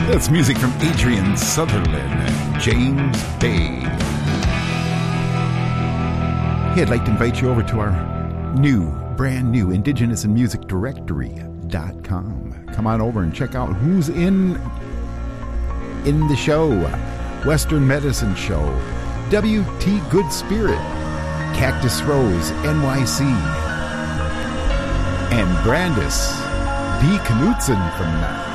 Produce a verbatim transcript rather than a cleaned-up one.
That's music from Adrian Sutherland and James Bay. Hey, I'd like to invite you over to our new, brand new Indigenous in Music Directory dot com. Come on over and check out who's in in the show. Western Medicine Show, W T Good Spirit, Cactus Rose, N Y C, and Brandis B. Knutson from